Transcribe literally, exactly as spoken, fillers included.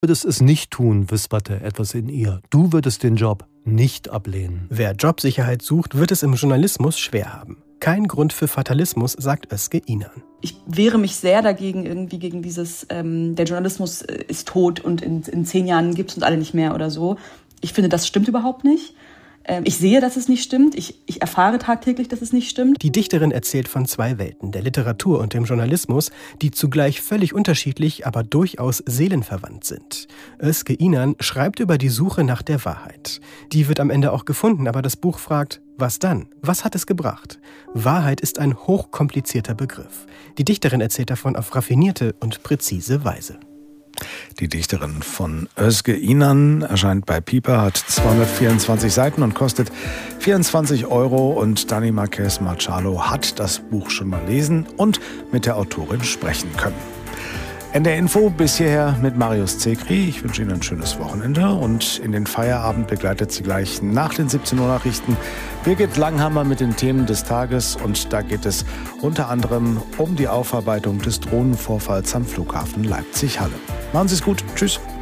würdest es nicht tun, wisperte etwas in ihr. Du würdest den Job nicht ablehnen. Wer Jobsicherheit sucht, wird es im Journalismus schwer haben. Kein Grund für Fatalismus, sagt Özge İnan. Ich wehre mich sehr dagegen, irgendwie gegen dieses, ähm, der Journalismus ist tot und in, in zehn Jahren gibt es uns alle nicht mehr oder so. Ich finde, das stimmt überhaupt nicht. Ich sehe, dass es nicht stimmt. Ich, ich erfahre tagtäglich, dass es nicht stimmt. Die Dichterin erzählt von zwei Welten, der Literatur und dem Journalismus, die zugleich völlig unterschiedlich, aber durchaus seelenverwandt sind. Özge İnan schreibt über die Suche nach der Wahrheit. Die wird am Ende auch gefunden, aber das Buch fragt, was dann? Was hat es gebracht? Wahrheit ist ein hochkomplizierter Begriff. Die Dichterin erzählt davon auf raffinierte und präzise Weise. Die Dichterin von Özge İnan erscheint bei Piper, hat zweihundertvierundzwanzig Seiten und kostet vierundzwanzig Euro. Und Dani Marquez Machado hat das Buch schon mal lesen und mit der Autorin sprechen können. N D R Info bis hierher mit Marius Zekri. Ich wünsche Ihnen ein schönes Wochenende und in den Feierabend begleitet Sie gleich nach den siebzehn Uhr Nachrichten Birgit Langhammer mit den Themen des Tages, und da geht es unter anderem um die Aufarbeitung des Drohnenvorfalls am Flughafen Leipzig-Halle. Machen Sie es gut. Tschüss.